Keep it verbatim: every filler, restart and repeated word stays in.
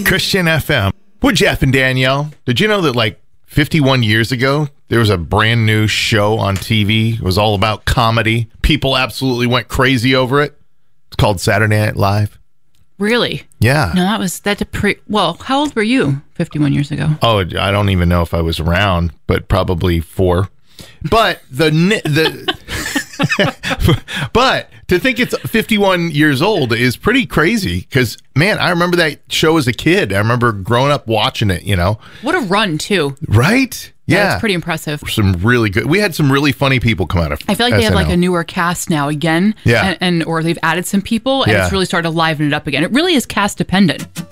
Christian F M with Jeff and Danielle. Did you know that like fifty-one years ago, there was a brand new show on T V? It was all about comedy. People absolutely went crazy over it. It's called Saturday Night Live. Really? Yeah. No, that was that's a pre. Well, how old were you fifty-one years ago? Oh, I don't even know if I was around, but probably four. But the the. But to think it's fifty-one years old is pretty crazy because, man, I remember that show as a kid. I remember growing up watching it, you know. What a run, too. Right? Yeah. Yeah, it's pretty impressive. Some really good. We had some really funny people come out of I feel like S N L. they have like a newer cast now again. Yeah. And, and or they've added some people and Yeah. it's really started to liven it up again. It really is cast dependent.